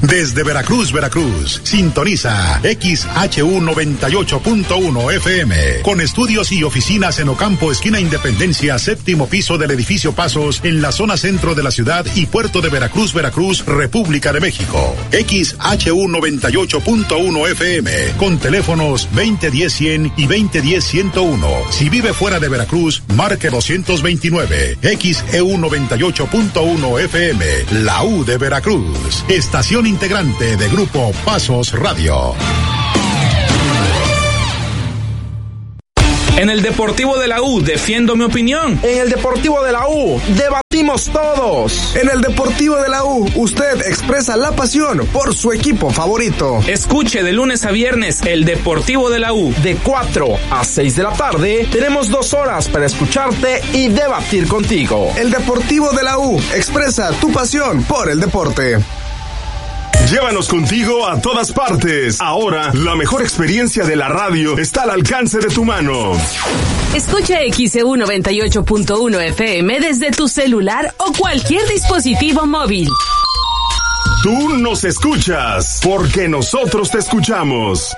Desde Veracruz, Veracruz, sintoniza XHU 98.1 FM, con estudios y oficinas en Ocampo, esquina Independencia, séptimo piso del edificio Pasos, en la zona centro de la ciudad y puerto de Veracruz, Veracruz, República de México. XHU 98.1 FM, con teléfonos 2010-100 y 2010-101. Si vive fuera de Veracruz, marque 229. XEU 98.1 FM, la U de Veracruz, estación integrante de Grupo Pasos Radio. En el Deportivo de la U defiendo mi opinión. En el Deportivo de la U debatimos todos. En el Deportivo de la U usted expresa la pasión por su equipo favorito. Escuche de lunes a viernes el Deportivo de la U. De 4 a 6 de la tarde tenemos 2 horas para escucharte y debatir contigo. El Deportivo de la U expresa tu pasión por el deporte. Llévanos contigo a todas partes. Ahora, la mejor experiencia de la radio está al alcance de tu mano. Escucha XEU 98.1 FM desde tu celular o cualquier dispositivo móvil. Tú nos escuchas, porque nosotros te escuchamos.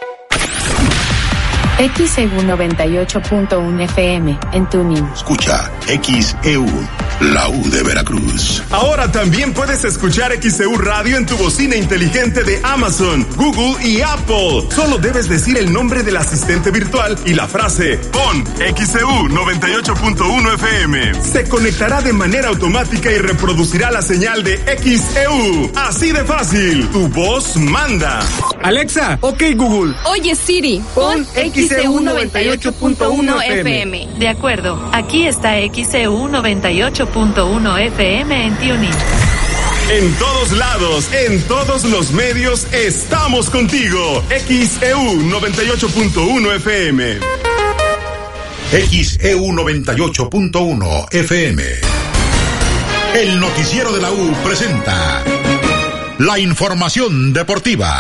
XEU 98.1 FM en TuneIn. Escucha XEU, la U de Veracruz. Ahora también puedes escuchar XEU Radio en tu bocina inteligente de Amazon, Google y Apple. Solo debes decir el nombre del asistente virtual y la frase pon XEU 98.1 FM. Se conectará de manera automática y reproducirá la señal de XEU. Así de fácil, tu voz manda. Alexa, Ok, Google. Oye Siri, pon XEU 98.1 FM. De acuerdo, aquí está XEU 98.1 FM en TuneIn. En todos lados, en todos los medios, estamos contigo. XEU 98.1 FM. XEU 98.1 FM. El noticiero de la U presenta la información deportiva.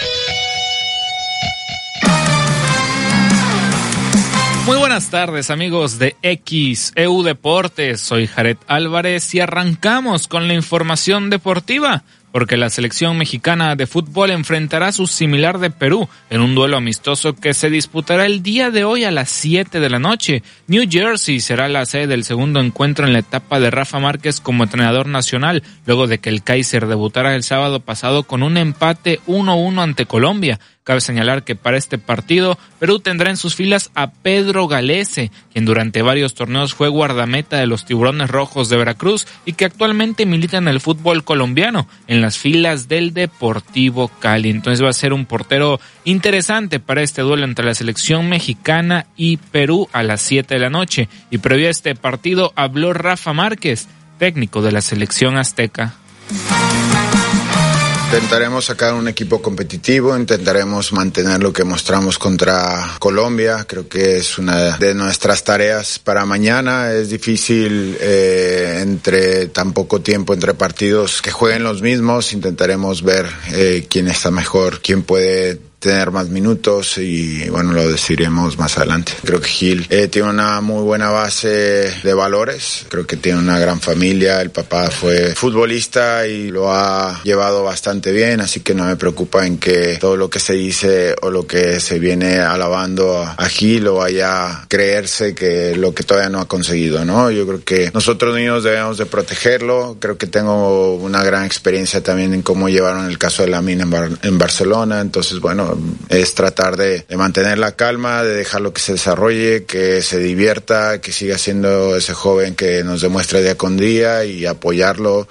Muy buenas tardes, amigos de XEU Deportes. Soy Jared Álvarez y arrancamos con la información deportiva, porque la selección mexicana de fútbol enfrentará a su similar de Perú en un duelo amistoso que se disputará el día de hoy a las 7 de la noche. New Jersey será la sede del segundo encuentro en la etapa de Rafa Márquez como entrenador nacional, luego de que el Kaiser debutara el sábado pasado con un empate 1-1 ante Colombia. Cabe señalar que para este partido, Perú tendrá en sus filas a Pedro Galese, quien durante varios torneos fue guardameta de los Tiburones Rojos de Veracruz y que actualmente milita en el fútbol colombiano, en las filas del Deportivo Cali. Entonces va a ser un portero interesante para este duelo entre la selección mexicana y Perú a las 7 de la noche. Y previo a este partido habló Rafa Márquez, técnico de la selección azteca. Intentaremos sacar un equipo competitivo, intentaremos mantener lo que mostramos contra Colombia. Creo que es una de nuestras tareas para mañana. Es difícil entre tan poco tiempo entre partidos que jueguen los mismos. Intentaremos ver quién está mejor, quién puede tener más minutos y bueno, lo decidiremos más adelante. Creo que Gil tiene una muy buena base de valores, creo que tiene una gran familia, el papá fue futbolista y lo ha llevado bastante bien, así que no me preocupa en que todo lo que se dice o lo que se viene alabando a Gil o vaya a creerse que lo que todavía no ha conseguido, ¿no? Yo creo que nosotros niños debemos de protegerlo, creo que tengo una gran experiencia también en cómo llevaron el caso de Lamine en Barcelona, entonces bueno, es tratar de mantener la calma, de dejarlo que se desarrolle, que se divierta, que siga siendo ese joven que nos demuestra día con día y apoyarlo.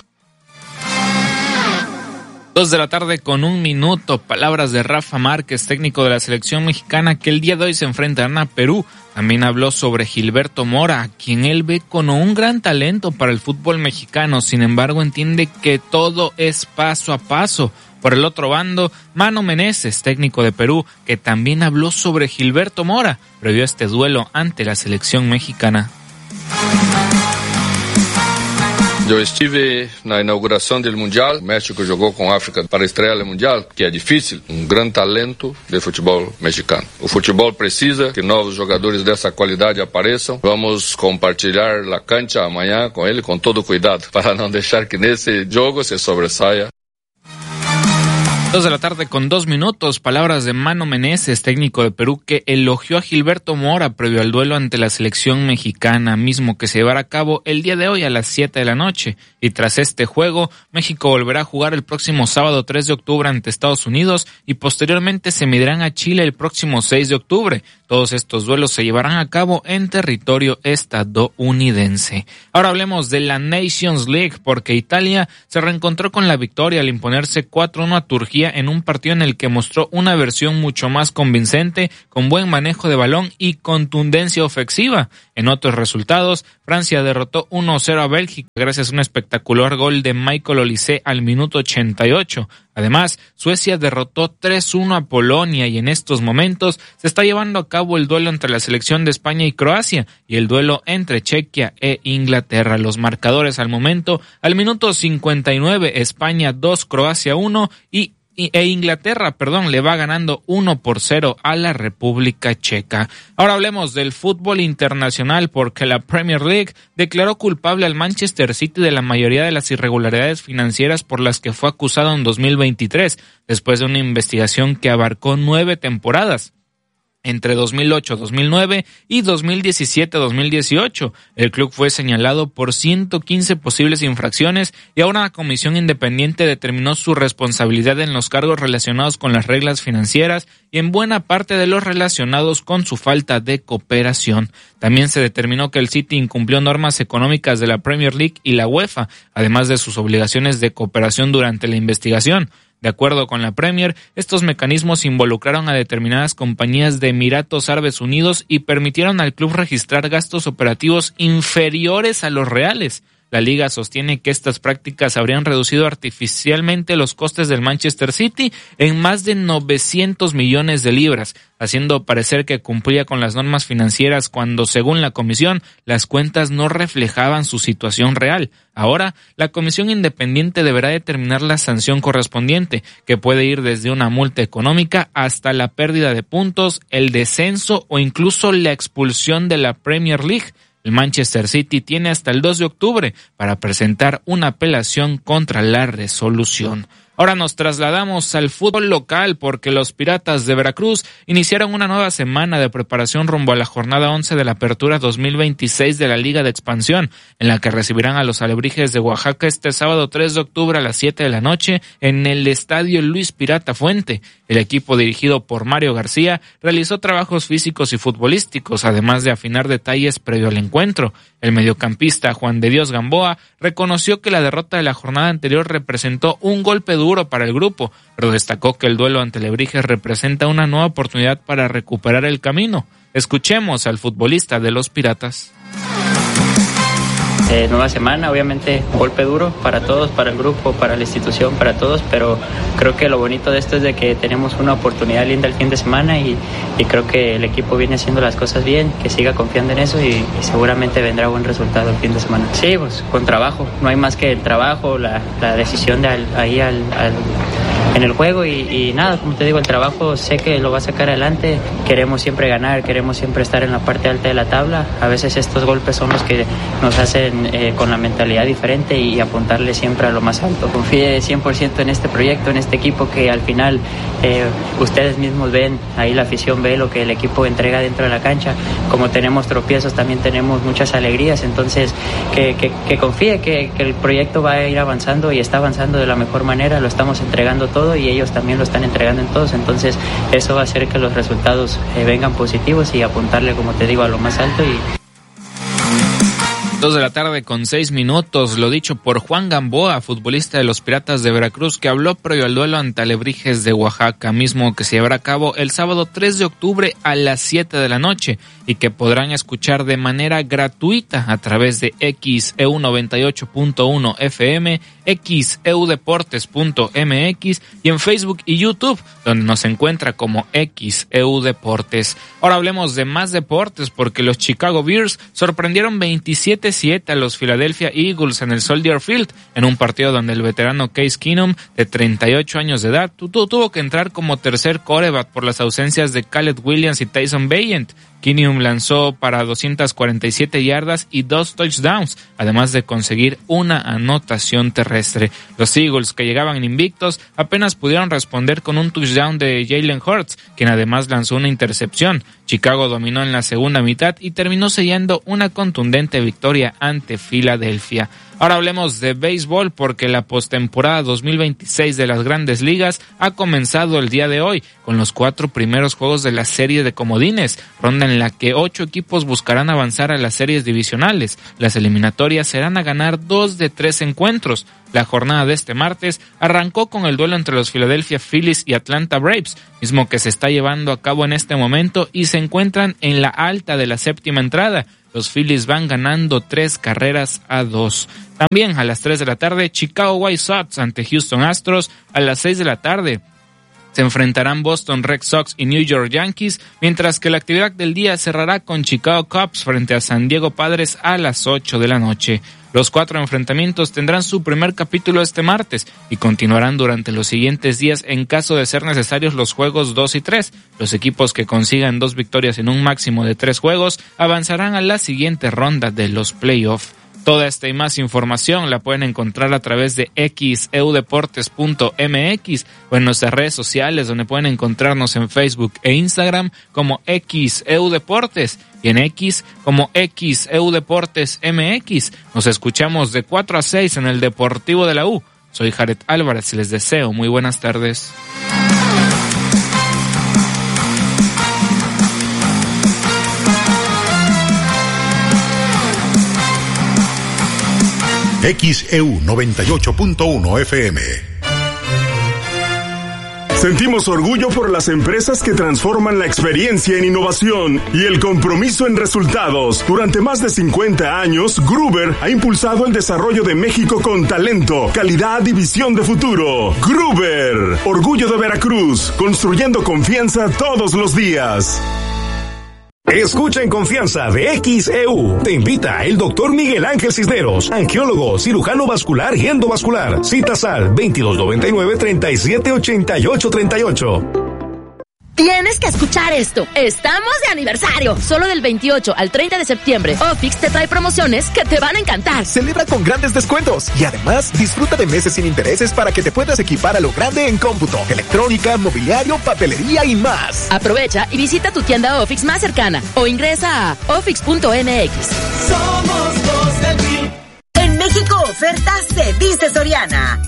2 de la tarde con 1 minuto, palabras de Rafa Márquez, técnico de la selección mexicana, que el día de hoy se enfrentarán a Perú. También habló sobre Gilberto Mora, a quien él ve con un gran talento para el fútbol mexicano, sin embargo entiende que todo es paso a paso. Por el otro bando, Mano Meneses, técnico de Perú, que también habló sobre Gilberto Mora, previo a este duelo ante la selección mexicana. Eu estive na inauguração do Mundial. O México jogou com a África para estrear o Mundial, que é difícil. Grande talento de futebol mexicano. O futebol precisa que novos jogadores dessa qualidade apareçam. Vamos compartilhar a cancha amanhã com ele com todo cuidado, para não deixar que nesse jogo se sobressaia. 2:02 p.m. Palabras de Mano Meneses, técnico de Perú, que elogió a Gilberto Mora previo al duelo ante la selección mexicana, mismo que se llevará a cabo el día de hoy a las 7 de la noche. Y tras este juego, México volverá a jugar el próximo sábado 3 de octubre ante Estados Unidos y posteriormente se medirán a Chile el próximo 6 de octubre. Todos estos duelos se llevarán a cabo en territorio estadounidense. Ahora hablemos de la Nations League, porque Italia se reencontró con la victoria al imponerse 4-1 a Turquía en un partido en el que mostró una versión mucho más convincente, con buen manejo de balón y contundencia ofensiva. En otros resultados, Francia derrotó 1-0 a Bélgica gracias a un espectacular gol de Michael Olise al minuto 88. Además, Suecia derrotó 3-1 a Polonia y en estos momentos se está llevando a cabo el duelo entre la selección de España y Croacia y el duelo entre Chequia e Inglaterra. Los marcadores al momento: al minuto 59, España 2, Croacia 1 e Inglaterra, le va ganando 1-0 a la República Checa. Ahora hablemos del fútbol internacional, porque la Premier League declaró culpable al Manchester City de la mayoría de las irregularidades financieras por las que fue acusado en 2023, después de una investigación que abarcó 9 temporadas. Entre 2008-2009 y 2017-2018, el club fue señalado por 115 posibles infracciones y ahora una comisión independiente determinó su responsabilidad en los cargos relacionados con las reglas financieras y en buena parte de los relacionados con su falta de cooperación. También se determinó que el City incumplió normas económicas de la Premier League y la UEFA, además de sus obligaciones de cooperación durante la investigación. De acuerdo con la Premier, estos mecanismos involucraron a determinadas compañías de Emiratos Árabes Unidos y permitieron al club registrar gastos operativos inferiores a los reales. La liga sostiene que estas prácticas habrían reducido artificialmente los costes del Manchester City en más de 900 millones de libras, haciendo parecer que cumplía con las normas financieras cuando, según la comisión, las cuentas no reflejaban su situación real. Ahora, la comisión independiente deberá determinar la sanción correspondiente, que puede ir desde una multa económica hasta la pérdida de puntos, el descenso o incluso la expulsión de la Premier League. El Manchester City tiene hasta el 2 de octubre para presentar una apelación contra la resolución. Ahora nos trasladamos al fútbol local, porque los Piratas de Veracruz iniciaron una nueva semana de preparación rumbo a la jornada 11 de la Apertura 2026 de la Liga de Expansión, en la que recibirán a los Alebrijes de Oaxaca este sábado 3 de octubre a las 7 de la noche en el Estadio Luis Pirata Fuente. El equipo dirigido por Mario García realizó trabajos físicos y futbolísticos, además de afinar detalles previo al encuentro. El mediocampista Juan de Dios Gamboa reconoció que la derrota de la jornada anterior representó un golpe duro para el grupo, pero destacó que el duelo ante Alebrijes representa una nueva oportunidad para recuperar el camino. Escuchemos al futbolista de los Piratas. Nueva semana, obviamente golpe duro para todos, para el grupo, para la institución, para todos, pero creo que lo bonito de esto es de que tenemos una oportunidad linda el fin de semana y creo que el equipo viene haciendo las cosas bien, que siga confiando en eso y seguramente vendrá buen resultado el fin de semana. Sí, pues con trabajo, no hay más que el trabajo, la decisión de en el juego y nada, como te digo, el trabajo sé que lo va a sacar adelante. Queremos siempre ganar, queremos siempre estar en la parte alta de la tabla. A veces estos golpes son los que nos hacen con la mentalidad diferente y apuntarle siempre a lo más alto. Confíe 100% en este proyecto, en este equipo, que al final ustedes mismos ven, ahí la afición ve lo que el equipo entrega dentro de la cancha. Como tenemos tropiezos, también tenemos muchas alegrías, entonces que confíe que el proyecto va a ir avanzando y está avanzando de la mejor manera, lo estamos entregando todo y ellos también lo están entregando en todos, entonces eso va a hacer que los resultados vengan positivos y apuntarle, como te digo, a lo más alto. 2:06 p.m, lo dicho por Juan Gamboa, futbolista de los Piratas de Veracruz, que habló previo al duelo ante Alebrijes de Oaxaca, mismo que se llevará a cabo el sábado 3 de octubre a las 7 de la noche y que podrán escuchar de manera gratuita a través de XEU 98.1 FM, xeudeportes.mx y en Facebook y YouTube, donde nos encuentra como XEU Deportes. Ahora hablemos de más deportes, porque los Chicago Bears sorprendieron 27-7 a los Philadelphia Eagles en el Soldier Field, en un partido donde el veterano Case Keenum, de 38 años de edad, tuvo que entrar como tercer quarterback por las ausencias de Caleb Williams y Tyson Bagent. Kinium lanzó para 247 yardas y 2 touchdowns, además de conseguir una anotación terrestre. Los Eagles, que llegaban invictos, apenas pudieron responder con un touchdown de Jalen Hurts, quien además lanzó una intercepción. Chicago dominó en la segunda mitad y terminó sellando una contundente victoria ante Filadelfia. Ahora hablemos de béisbol, porque la postemporada 2026 de las Grandes Ligas ha comenzado el día de hoy con los 4 primeros juegos de la serie de comodines, ronda en la que 8 equipos buscarán avanzar a las series divisionales. Las eliminatorias serán a ganar 2 de 3 encuentros. La jornada de este martes arrancó con el duelo entre los Philadelphia Phillies y Atlanta Braves, mismo que se está llevando a cabo en este momento y se encuentran en la alta de la séptima entrada. Los Phillies van ganando 3-2. También a las 3 de la tarde, Chicago White Sox ante Houston Astros. A las 6 de la tarde se enfrentarán Boston Red Sox y New York Yankees, mientras que la actividad del día cerrará con Chicago Cubs frente a San Diego Padres a las 8 de la noche. Los 4 enfrentamientos tendrán su primer capítulo este martes y continuarán durante los siguientes días en caso de ser necesarios los juegos 2 y 3. Los equipos que consigan 2 victorias en un máximo de 3 juegos avanzarán a la siguiente ronda de los playoffs. Toda esta y más información la pueden encontrar a través de xeudeportes.mx o en nuestras redes sociales, donde pueden encontrarnos en Facebook e Instagram como xeudeportes y en X como xeudeportesmx. Nos escuchamos de 4 a 6 en el Deportivo de la U. Soy Jared Álvarez y les deseo muy buenas tardes. XEU 98.1 FM. Sentimos orgullo por las empresas que transforman la experiencia en innovación y el compromiso en resultados. Durante más de 50 años, Gruber ha impulsado el desarrollo de México con talento, calidad y visión de futuro. Gruber, orgullo de Veracruz, construyendo confianza todos los días. Escucha en confianza de XEU. Te invita el doctor Miguel Ángel Cisneros, angiólogo, cirujano vascular y endovascular. Citas al 2299-378838. Tienes que escuchar esto. Estamos de aniversario. Solo del 28 al 30 de septiembre, Ofix te trae promociones que te van a encantar. Celebra con grandes descuentos y además disfruta de meses sin intereses para que te puedas equipar a lo grande en cómputo, electrónica, mobiliario, papelería y más. Aprovecha y visita tu tienda Ofix más cercana o ingresa a ofix.mx. Somos los del PRI. En México, ofertas de Dice Soriana.